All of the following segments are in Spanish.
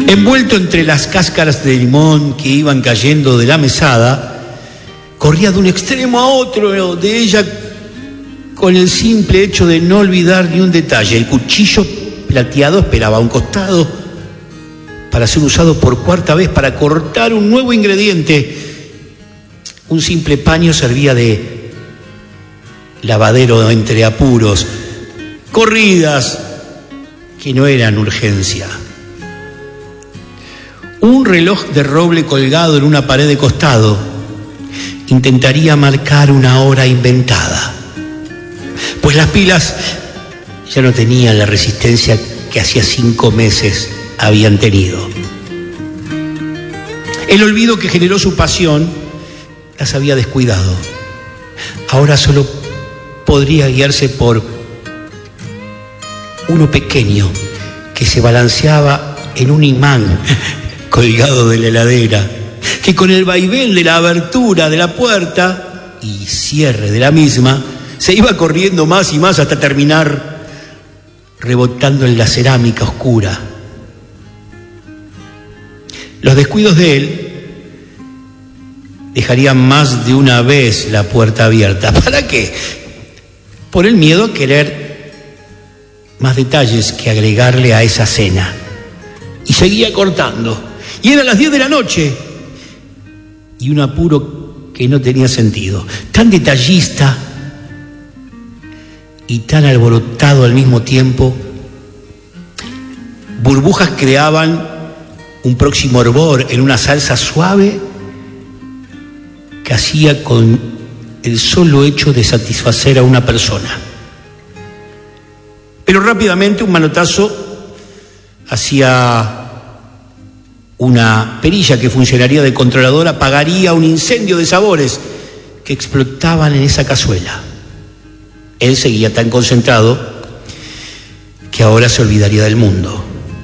Envuelto entre las cáscaras de limón que iban cayendo de la mesada, corría de un extremo a otro de ella con el simple hecho de no olvidar ni un detalle. El cuchillo plateado esperaba a un costado para ser usado por cuarta vez para cortar un nuevo ingrediente. Un simple paño servía de lavadero entre apuros, corridas que no eran urgencia. Un reloj de roble colgado en una pared de costado intentaría marcar una hora inventada, pues las pilas ya no tenían la resistencia que hacía 5 meses habían tenido. El olvido que generó su pasión las había descuidado. Ahora solo podría guiarse por uno pequeño que se balanceaba en un imán colgado de la heladera, que con el vaivén de la abertura de la puerta y cierre de la misma se iba corriendo más y más hasta terminar rebotando en la cerámica oscura. Los descuidos de él dejarían más de una vez la puerta abierta. ¿Para qué? Por el miedo a querer más detalles que agregarle a esa cena. Y seguía cortando. Y eran las 10 de la noche. Y un apuro que no tenía sentido. Tan detallista y tan alborotado al mismo tiempo. Burbujas creaban un próximo hervor en una salsa suave que hacía con el solo hecho de satisfacer a una persona. Pero rápidamente un manotazo hacia una perilla que funcionaría de controlador apagaría un incendio de sabores que explotaban en esa cazuela. Él seguía tan concentrado que ahora se olvidaría del mundo.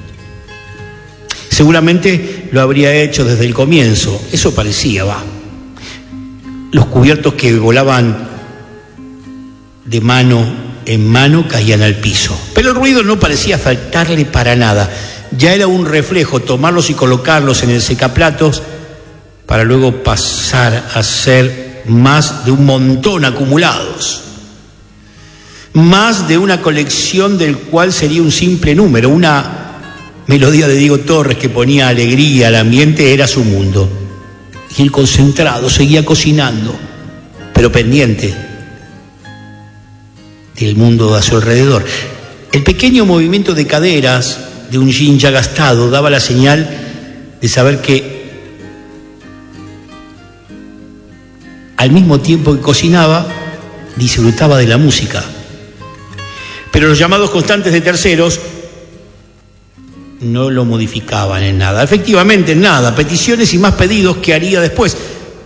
Seguramente lo habría hecho desde el comienzo, eso parecía, Los cubiertos que volaban de mano en mano caían al piso, pero el ruido no parecía afectarle para nada. Ya era un reflejo tomarlos y colocarlos en el secaplatos para luego pasar a ser más de un montón acumulados, más de una colección del cual sería un simple número. Una melodía de Diego Torres que ponía alegría al ambiente era su mundo. Y el concentrado seguía cocinando, pero pendiente del mundo a su alrededor. El pequeño movimiento de caderas de un jean ya gastado daba la señal de saber que al mismo tiempo que cocinaba, disfrutaba de la música. Pero los llamados constantes de terceros no lo modificaban en nada. Efectivamente, en nada. Peticiones y más pedidos que haría después.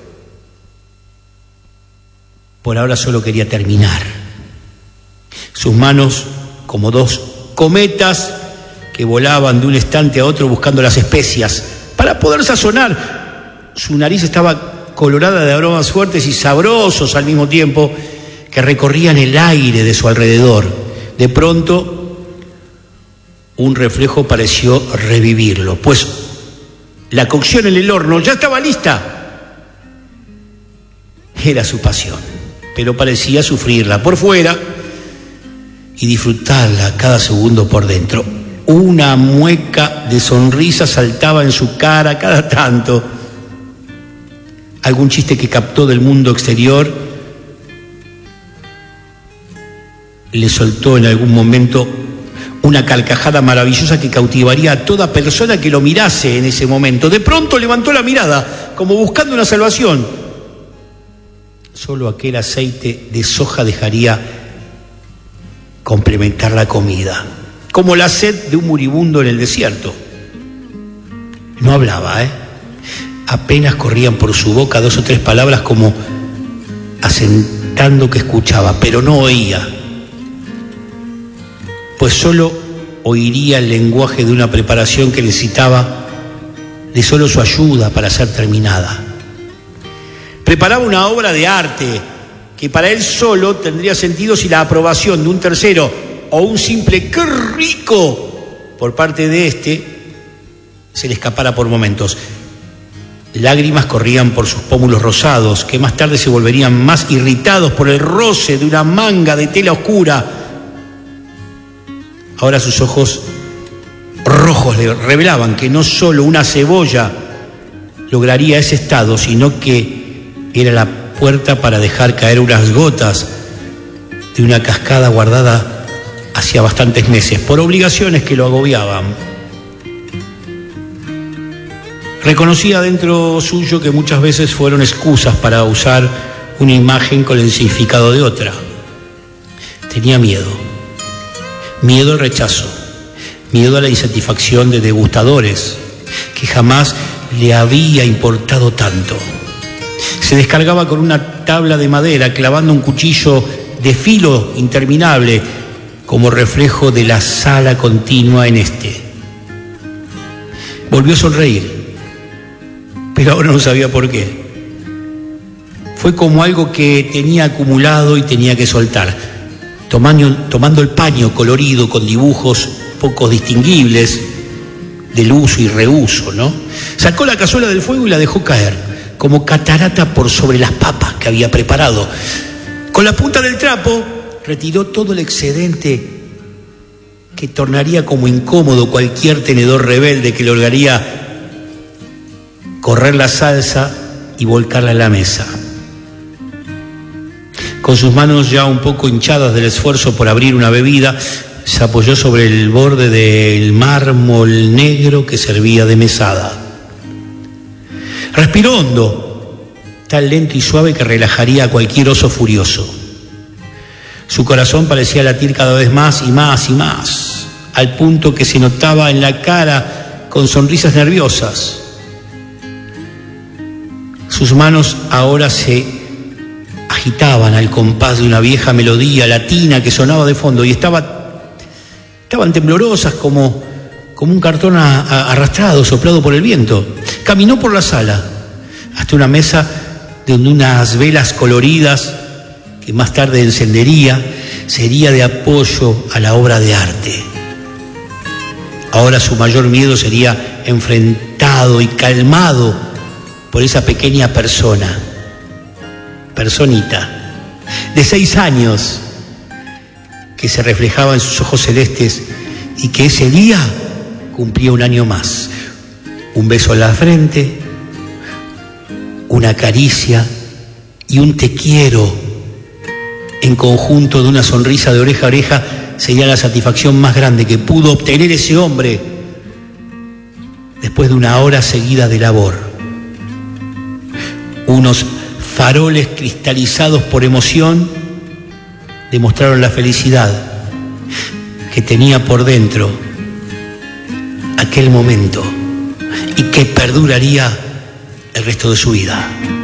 Por ahora solo quería terminar. Sus manos, como dos cometas que volaban de un estante a otro buscando las especias para poder sazonar. Su nariz estaba colorada de aromas fuertes y sabrosos al mismo tiempo que recorrían el aire de su alrededor. De pronto, un reflejo pareció revivirlo, pues la cocción en el horno ya estaba lista. Era su pasión, pero parecía sufrirla por fuera y disfrutarla cada segundo por dentro. Una mueca de sonrisa saltaba en su cara cada tanto. Algún chiste que captó del mundo exterior le soltó en algún momento una carcajada maravillosa que cautivaría a toda persona que lo mirase en ese momento. De pronto levantó la mirada, como buscando una salvación. Solo aquel aceite de soja dejaría complementar la comida, como la sed de un moribundo en el desierto. No hablaba, Apenas corrían por su boca 2 o 3 palabras como asentando que escuchaba, pero no oía. Pues solo oiría el lenguaje de una preparación que necesitaba de solo su ayuda para ser terminada. Preparaba una obra de arte que para él solo tendría sentido si la aprobación de un tercero o un simple ¡qué rico! Por parte de éste se le escapara por momentos. Lágrimas corrían por sus pómulos rosados, que más tarde se volverían más irritados por el roce de una manga de tela oscura. Ahora sus ojos rojos le revelaban que no solo una cebolla lograría ese estado, sino que era la puerta para dejar caer unas gotas de una cascada guardada hacía bastantes meses, por obligaciones que lo agobiaban. Reconocía dentro suyo que muchas veces fueron excusas para usar una imagen con el significado de otra. Tenía miedo al rechazo, miedo a la insatisfacción de degustadores, que jamás le había importado tanto. Se descargaba con una tabla de madera, clavando un cuchillo de filo interminable como reflejo de la sala continua en este. Volvió a sonreír, pero ahora no sabía por qué. Fue como algo que tenía acumulado y tenía que soltar. Tomando el paño colorido con dibujos poco distinguibles del uso y reuso, ¿no? Sacó la cazuela del fuego y la dejó caer, como catarata por sobre las papas que había preparado. Con la punta del trapo retiró todo el excedente que tornaría como incómodo cualquier tenedor rebelde que lograría correr la salsa y volcarla en la mesa. Con sus manos ya un poco hinchadas del esfuerzo por abrir una bebida, se apoyó sobre el borde del mármol negro que servía de mesada. Respiró hondo, tan lento y suave que relajaría a cualquier oso furioso. Su corazón parecía latir cada vez más y más y más, al punto que se notaba en la cara con sonrisas nerviosas. Sus manos ahora se agitaban al compás de una vieja melodía latina que sonaba de fondo y estaban temblorosas como un cartón arrastrado, soplado por el viento. Caminó por la sala hasta una mesa donde unas velas coloridas que más tarde encendería sería de apoyo a la obra de arte. Ahora su mayor miedo sería enfrentado y calmado por esa pequeña personita de 6 años que se reflejaba en sus ojos celestes y que ese día cumplía un año más. Un beso en la frente, una caricia y un te quiero en conjunto de una sonrisa de oreja a oreja sería la satisfacción más grande que pudo obtener ese hombre después de una hora seguida de labor. Unos faroles cristalizados por emoción demostraron la felicidad que tenía por dentro aquel momento y que perduraría el resto de su vida.